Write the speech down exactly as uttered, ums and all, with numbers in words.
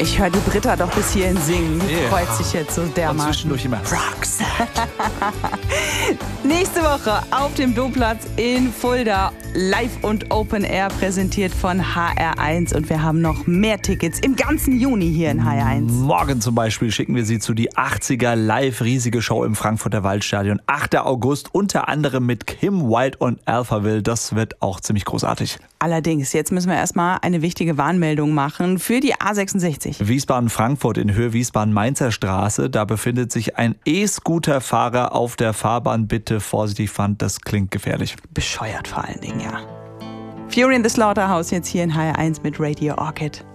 Ich höre die Britta doch bis hierhin singen. Die Yeah. freut sich jetzt so Und dermaßen. zwischendurch immer Roxette. Nächste Woche auf dem Domplatz in Fulda. Live und Open Air präsentiert von H R eins. Und wir haben noch mehr Tickets im ganzen Juni hier in H R eins. Morgen zum Beispiel schicken wir Sie zu die achtziger Live riesige Show im Frankfurter Waldstadion. achter August, unter anderem mit Kim Wilde und Alphaville. Das wird auch ziemlich großartig. Allerdings, jetzt müssen wir erstmal eine wichtige Warnmeldung machen für die A sechsundsechzig. Wiesbaden-Frankfurt in Höhe Wiesbaden-Mainzer Straße. Da befindet sich ein E-Scooter-Fahrer auf der Fahrbahn. Bitte vorsichtig fahren, das klingt gefährlich. Bescheuert vor allen Dingen, ja. Fury in the Slaughterhouse jetzt hier in H R eins mit Radio Orchid.